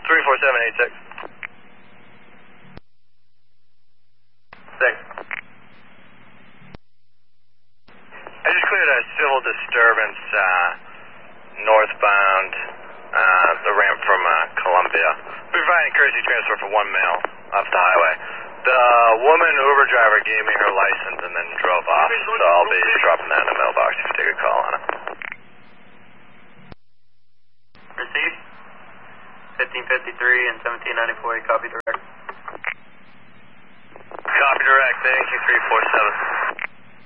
34786. 6. I just cleared a civil disturbance northbound the ramp from Columbia. We're providing courtesy transfer for 1 male off the highway. The woman Uber driver gave me her license and then drove off, so I'll be dropping that in the mailbox if you take a call on it. Received. 1553 and 1794, you copy direct. Copy direct, thank you, 347.